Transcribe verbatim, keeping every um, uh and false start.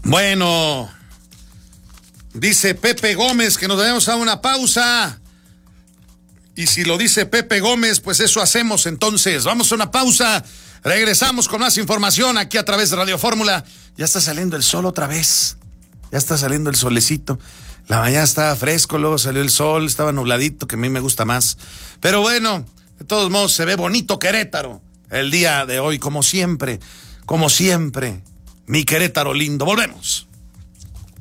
Bueno, dice Pepe Gómez que nos debemos a una pausa. Y si lo dice Pepe Gómez, pues eso hacemos entonces. Vamos a una pausa. Regresamos con más información aquí a través de Radio Fórmula. Ya está saliendo el sol otra vez. Ya está saliendo el solecito. La mañana estaba fresco, luego salió el sol, estaba nubladito, que a mí me gusta más. Pero bueno, de todos modos se ve bonito Querétaro el día de hoy, como siempre, como siempre. Mi Querétaro lindo. Volvemos.